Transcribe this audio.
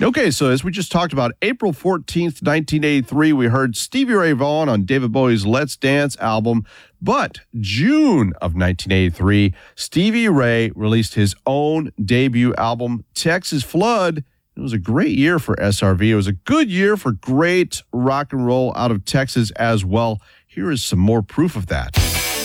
Okay, so as we just talked about, April 14th, 1983, we heard Stevie Ray Vaughan on David Bowie's Let's Dance album. But June of 1983, Stevie Ray released his own debut album, Texas Flood. It was a great year for SRV. It was a good year for great rock and roll out of Texas as well. Here is some more proof of that.